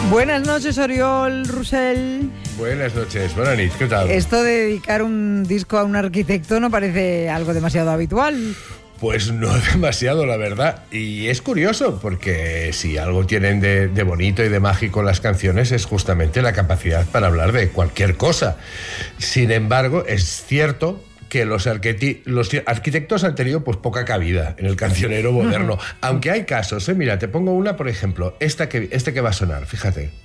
Buenas noches, Oriol Russell. Buenas noches, buenas noches, ¿qué tal? Esto de dedicar un disco a un arquitecto no parece algo demasiado habitual. Pues no demasiado, la verdad. Y es curioso, porque si algo tienen de bonito y de mágico las canciones es justamente la capacidad para hablar de cualquier cosa. Sin embargo, es cierto que los arquitectos han tenido pues poca cabida en el cancionero moderno. Aunque hay casos, mira, te pongo una, por ejemplo, este que va a sonar, fíjate.